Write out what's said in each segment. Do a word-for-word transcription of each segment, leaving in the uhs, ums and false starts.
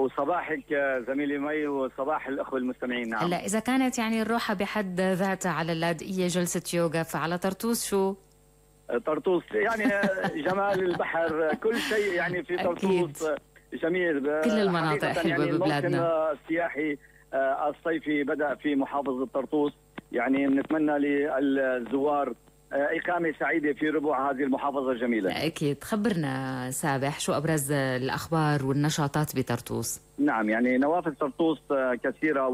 وصباحك زميلي مي وصباح الأخوة المستمعين. نعم. هلا إذا كانت يعني الروحة بحد ذاتها على اللاذقية جلسة يوغا، فعلى طرطوس شو؟ طرطوس يعني جمال البحر، كل شيء يعني في طرطوس جميل. كل المناطق حلوة يعني ببلادنا. الموسم السياحي الصيفي بدأ في محافظة طرطوس، يعني نتمنى للزوار إقامة سعيدة في ربوع هذه المحافظة الجميلة. أكيد. خبرنا سابح شو أبرز الأخبار والنشاطات بطرطوس؟ نعم، يعني نوافذ طرطوس كثيرة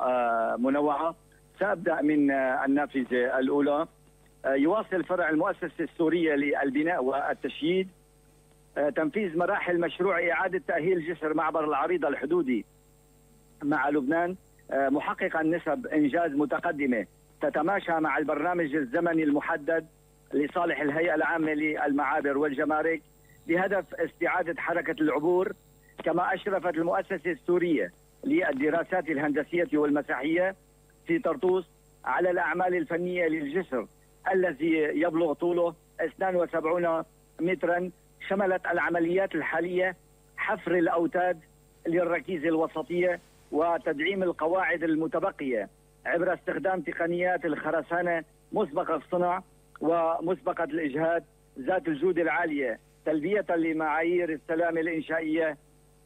ومنوعة. سأبدأ من النافذة الأولى. يواصل فرع المؤسسة السورية للبناء والتشييد تنفيذ مراحل مشروع إعادة تأهيل جسر معبر العريضة الحدودي مع لبنان، محققا نسب إنجاز متقدمة تتماشى مع البرنامج الزمني المحدد لصالح الهيئة العامة للمعابر والجمارك بهدف استعادة حركة العبور. كما أشرفت المؤسسة السورية للدراسات الهندسية والمساحية في طرطوس على الأعمال الفنية للجسر الذي يبلغ طوله اثنين وسبعين مترا. شملت العمليات الحالية حفر الأوتاد للركيزة الوسطية وتدعيم القواعد المتبقية عبر استخدام تقنيات الخرسانة مسبقة الصنع ومسبقة الإجهاد ذات الجودة العالية تلبية لمعايير السلامة الإنشائية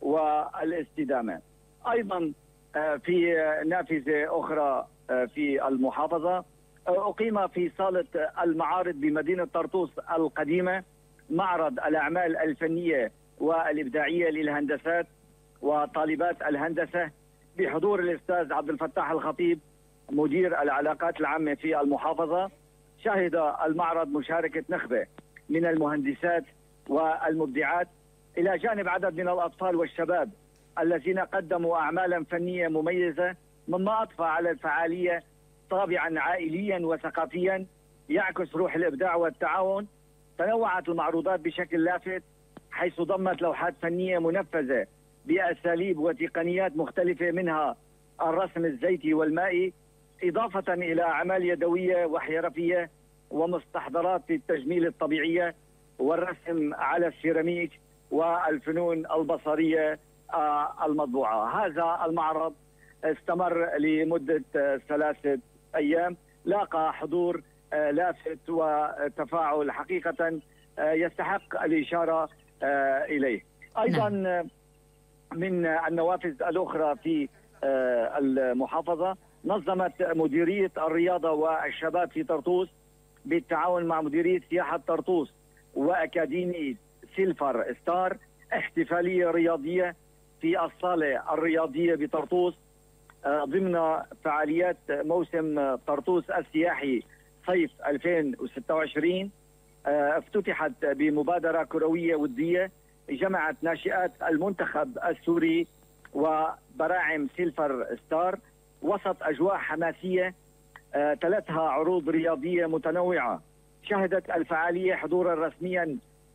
والاستدامة. أيضا في نافذة أخرى في المحافظة أقيم في صالة المعارض بمدينة طرطوس القديمة معرض الأعمال الفنية والإبداعية للهندسات وطالبات الهندسة بحضور الأستاذ عبد الفتاح الخطيب مدير العلاقات العامة في المحافظة. شهد المعرض مشاركة نخبة من المهندسات والمبدعات إلى جانب عدد من الأطفال والشباب الذين قدموا أعمالا فنية مميزة، مما أضفى على الفعالية طابعا عائليا وثقافيا يعكس روح الإبداع والتعاون. تنوعت المعروضات بشكل لافت حيث ضمت لوحات فنية منفذة بأساليب وتقنيات مختلفة منها الرسم الزيتي والمائي، إضافة إلى أعمال يدوية وحرفية ومستحضرات التجميل الطبيعية والرسم على السيراميك والفنون البصرية المطبوعة. هذا المعرض استمر لمدة ثلاثة أيام، لاقى حضور لافت وتفاعل حقيقة يستحق الإشارة إليه. أيضا من النوافذ الأخرى في المحافظة نظمت مديرية الرياضة والشباب في طرطوس بالتعاون مع مديرية سياحة طرطوس وأكاديمية سيلفر ستار احتفالية رياضية في الصالة الرياضية بطرطوس ضمن فعاليات موسم طرطوس السياحي صيف ألفين وستة وعشرين. افتتحت بمبادرة كروية ودية جمعت ناشئات المنتخب السوري وبراعم سيلفر ستار وسط أجواء حماسية تلتها عروض رياضية متنوعة. شهدت الفعالية حضورا رسميا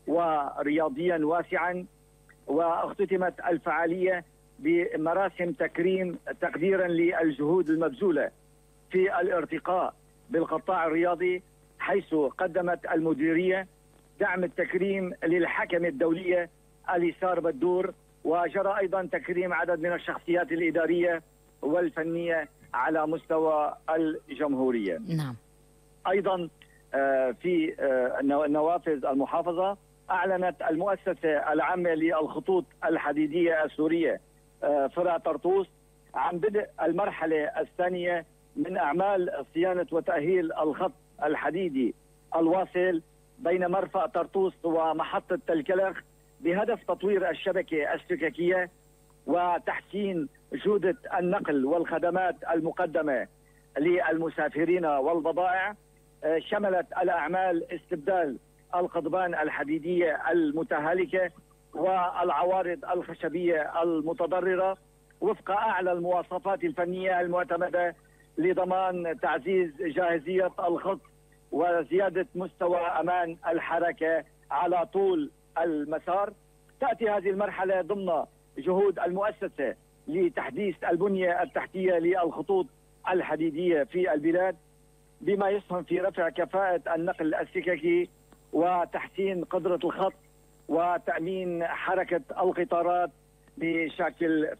ورياضيا واسعا، واختتمت الفعالية بمراسم تكريم تقديرا للجهود المبذولة في الارتقاء بالقطاع الرياضي، حيث قدمت المديرية دعم التكريم للحكم الدولية اليسار بدور، وجرى أيضا تكريم عدد من الشخصيات الإدارية والفنية على مستوى الجمهورية. نعم. أيضا في نوافذ المحافظة أعلنت المؤسسة العامة للخطوط الحديدية السورية فرع طرطوس عن بدء المرحلة الثانية من أعمال صيانة وتأهيل الخط الحديدي الواصل بين مرفأ طرطوس ومحطة تلكلخ بهدف تطوير الشبكة السككية وتحسين جودة النقل والخدمات المقدمة للمسافرين والبضائع. شملت الأعمال استبدال القضبان الحديدية المتهالكة والعوارض الخشبية المتضررة وفق أعلى المواصفات الفنية المعتمدة لضمان تعزيز جاهزية الخط وزيادة مستوى أمان الحركة على طول المسار. تأتي هذه المرحلة ضمن جهود المؤسسة لتحديث البنية التحتية للخطوط الحديدية في البلاد بما يسهم في رفع كفاءة النقل السككي وتحسين قدرة الخط وتأمين حركة القطارات بشكل